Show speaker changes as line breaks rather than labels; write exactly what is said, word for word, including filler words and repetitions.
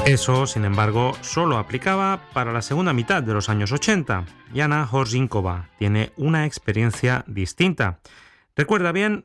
Eso, sin embargo, solo aplicaba para la segunda mitad de los años ochenta. Jana Horzinkova tiene una experiencia distinta. Recuerda bien